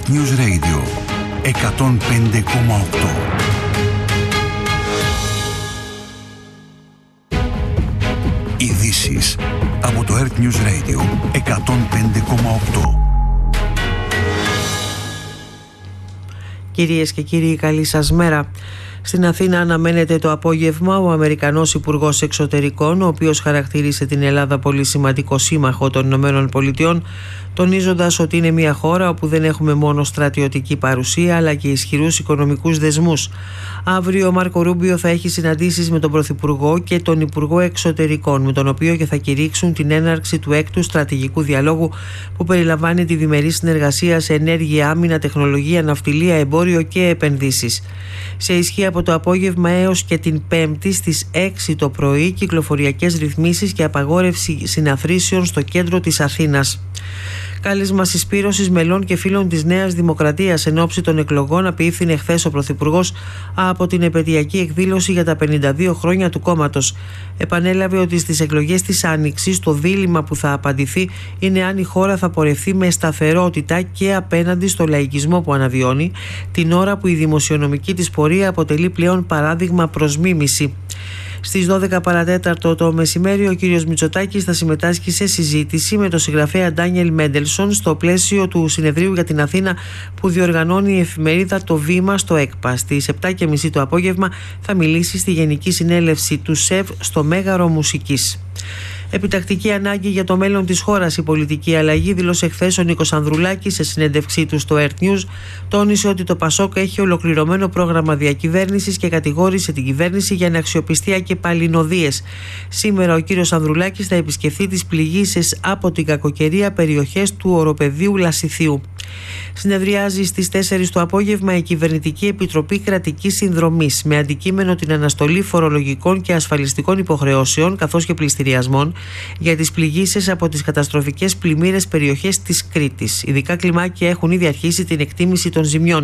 News Radio 105,8. Ειδήσεις από το Earth News Radio 105,8. Κυρίες και κύριοι, καλή σας μέρα. Στην Αθήνα αναμένεται το απόγευμα ο Αμερικανός Υπουργός Εξωτερικών, ο οποίος χαρακτήρισε την Ελλάδα πολύ σημαντικό σύμμαχο των ΗΠΑ, τονίζοντας ότι είναι μια χώρα όπου δεν έχουμε μόνο στρατιωτική παρουσία αλλά και ισχυρούς οικονομικούς δεσμούς. Αύριο ο Μάρκο Ρούμπιο θα έχει συναντήσεις με τον Πρωθυπουργό και τον Υπουργό Εξωτερικών, με τον οποίο και θα κηρύξουν την έναρξη του 6ου στρατηγικού διαλόγου που περιλαμβάνει τη διμερή συνεργασία σε ενέργεια, άμυνα, τεχνολογία, ναυτιλία, εμπόριο και επενδύσεις. Σε ισχύ από το απόγευμα έως και την Πέμπτη στις 6 το πρωί κυκλοφοριακές ρυθμίσεις και απαγόρευση συναθρήσεων στο κέντρο της Αθήνας. Κάλεσμα συσπήρωσης μελών και φίλων της Νέας Δημοκρατίας εν ώψη των εκλογών απίφθινε χθες ο Πρωθυπουργός από την επετειακή εκδήλωση για τα 52 χρόνια του κόμματος. Επανέλαβε ότι στις εκλογές της Άνοιξης το δίλημμα που θα απαντηθεί είναι αν η χώρα θα πορευθεί με σταθερότητα και απέναντι στο λαϊκισμό που αναβιώνει, την ώρα που η δημοσιονομική της πορεία αποτελεί πλέον παράδειγμα προς μίμηση. Στις 12 παρατέταρτο το μεσημέρι ο κύριος Μητσοτάκης θα συμμετάσχει σε συζήτηση με τον συγγραφέα Ντάνιελ Μέντελσον στο πλαίσιο του συνεδρίου για την Αθήνα που διοργανώνει η εφημερίδα Το Βήμα στο ΕΚΠΑ. Στις 7.30 το απόγευμα θα μιλήσει στη Γενική Συνέλευση του ΣΕΒ στο Μέγαρο Μουσικής. Επιτακτική ανάγκη για το μέλλον της χώρας η πολιτική αλλαγή, δήλωσε χθες ο Νίκος Ανδρουλάκης σε συνέντευξή του στο Earth News. Τόνισε ότι το ΠΑΣΟΚ έχει ολοκληρωμένο πρόγραμμα διακυβέρνησης και κατηγόρησε την κυβέρνηση για αναξιοπιστία και παλινοδίες. Σήμερα ο κύριος Ανδρουλάκης θα επισκεφθεί τις πληγήσεις από την κακοκαιρία περιοχές του οροπεδίου Λασιθίου. Συνεδριάζει στις 4 το απόγευμα η Κυβερνητική Επιτροπή Κρατικής Συνδρομής με αντικείμενο την αναστολή φορολογικών και ασφαλιστικών υποχρεώσεων καθώς και πληστηριασμών για τις πληγήσεις από τις καταστροφικές πλημμύρες περιοχές της Κρήτης. Ειδικά κλιμάκια έχουν ήδη αρχίσει την εκτίμηση των ζημιών.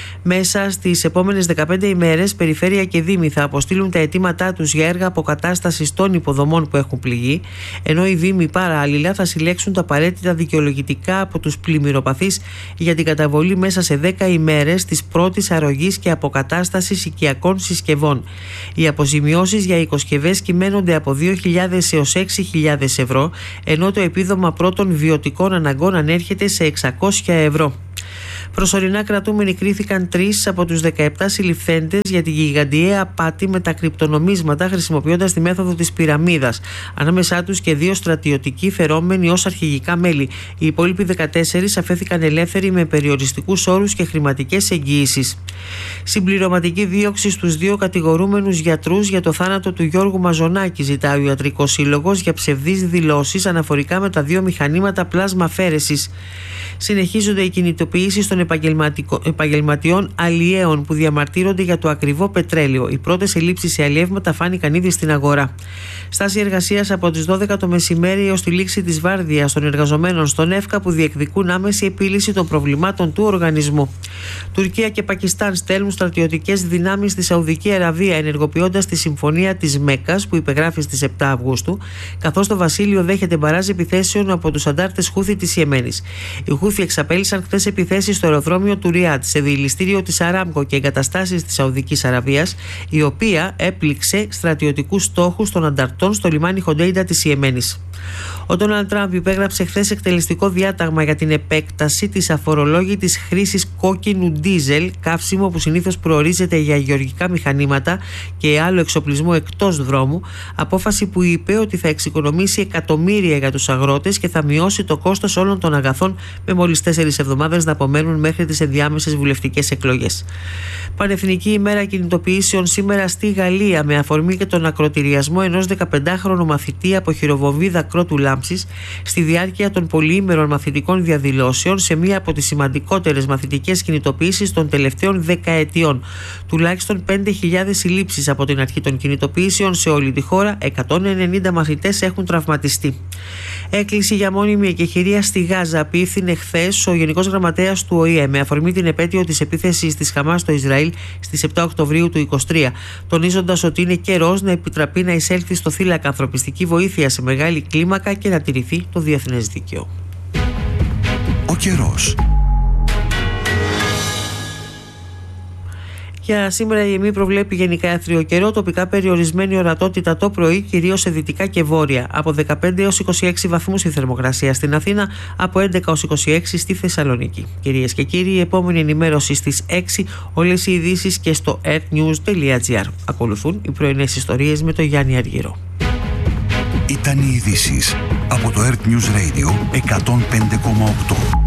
Μέσα στις επόμενες 15 ημέρες, περιφέρεια και δήμοι θα αποστείλουν τα αιτήματά τους για έργα αποκατάστασης των υποδομών που έχουν πληγεί, ενώ οι δήμοι παράλληλα θα συλλέξουν τα απαραίτητα δικαιολογητικά από τους πλημμυροπαθείς για την καταβολή μέσα σε 10 ημέρες της πρώτης αρρωγής και αποκατάστασης οικιακών συσκευών. Οι αποζημιώσεις για οικοσκευές κυμαίνονται από 2.000 έως 6.000 ευρώ, ενώ το επίδομα πρώτων βιωτικών αναγκών ανέρχεται σε 600 ευρώ. Προσωρινά κρατούμενοι κρίθηκαν 3 από τους 17 συλληφθέντες για τη γιγαντιαία απάτη με τα κρυπτονομίσματα χρησιμοποιώντας τη μέθοδο της πυραμίδας. Ανάμεσά τους και 2 στρατιωτικοί φερόμενοι ως αρχηγικά μέλη. Οι υπόλοιποι 14 αφέθηκαν ελεύθεροι με περιοριστικούς όρους και χρηματικές εγγυήσεις. Συμπληρωματική δίωξη στους 2 κατηγορούμενους γιατρούς για το θάνατο του Γιώργου Μαζονάκη, ζητάει ο Ιατρικός Σύλλογος για ψευδείς δηλώσεις αναφορικά με τα 2 μηχανήματα πλάσμα αφαίρεσης. Συνεχίζονται οι κινητοποιήσεις των επαγγελματιών αλλιέων που διαμαρτύρονται για το ακριβό πετρέλαιο. Οι πρώτες ελλείψεις σε αλλιεύματα φάνηκαν ήδη στην αγορά. Στάση εργασίας από τις 12 το μεσημέρι έως τη λήξη της βάρδιας των εργαζομένων στον ΕΦΚΑ που διεκδικούν άμεση επίλυση των προβλημάτων του οργανισμού. Τουρκία και Πακιστάν στέλνουν στρατιωτικές δυνάμεις στη Σαουδική Αραβία, ενεργοποιώντας τη συμφωνία της Μέκκας που υπεγράφει στις 7 Αυγούστου, καθώς το βασίλειο δέχεται μπαράζ επιθέσεων από τους αντάρτες Χούθη της Ιεμένης. Οι Χούθη εξαπέλυσαν χθες επιθέσεις στο αεροδρόμιο του Ριάντ, σε διελιστήριο της Αράμκο και εγκαταστάσεις της Σαουδικής Αραβίας, η οποία έπληξε στρατιωτικούς στόχους των ανταρτών στο λιμάνι Χοντέιντα της Ιεμένης. Ο Ντόναλντ Τραμπ υπέγραψε χθες εκτελεστικό διάταγμα για την επέκταση της αφορολόγητης χρήσης κόκκινου ντίζελ, καύσιμο που συνήθως προορίζεται για γεωργικά μηχανήματα και άλλο εξοπλισμό εκτός δρόμου, απόφαση που είπε ότι θα εξοικονομήσει εκατομμύρια για τους αγρότες και θα μειώσει το κόστος όλων των αγαθών, με μόλις 4 εβδομάδες να απομένουν μέχρι τις ενδιάμεσες βουλευτικές εκλογές. Πανεθνική ημέρα κινητοποιήσεων σήμερα στη Γαλλία, με αφορμή και τον ακροτηριασμό ενός 15χρονου μαθητή από χειροβομβίδα κρότου λάμψης στη διάρκεια των πολυήμερων μαθητικών διαδηλώσεων σε μία από τις σημαντικότερες μαθητικές κινητοποιήσεις των τελευταίων δεκαετιών. Τουλάχιστον 5.000 συλλήψεις από την αρχή των κινητοποιήσεων σε όλη τη χώρα, 190 μαθητές έχουν τραυματιστεί. Έκκληση για μόνιμη εκεχηρία στη Γάζα απίφθινε χθες ο Γενικός Γραμματέας του ΟΗΕ με αφορμή την επέτειο της επίθεσης της Χαμάς στο Ισραήλ στις 7 Οκτωβρίου του 2023, τονίζοντας ότι είναι καιρός να επιτραπεί να εισέλθει στο θύλακα ανθρωπιστική βοήθεια σε μεγάλη κλίμακα και να τηρηθεί το διεθνές δίκαιο. Ο καιρός. Για σήμερα η ΕΜΗ προβλέπει γενικά άθριο καιρό, τοπικά περιορισμένη ορατότητα το πρωί, κυρίως σε δυτικά και βόρεια. Από 15 έως 26 βαθμούς η θερμοκρασία στην Αθήνα, από 11 έως 26 στη Θεσσαλονίκη. Κυρίες και κύριοι, η επόμενη ενημέρωση στις 6, όλες οι ειδήσεις και στο earthnews.gr. Ακολουθούν οι πρωινές ιστορίες με τον Γιάννη Αργυρό. Ήταν οι ειδήσεις από το Earth News Radio 105,8.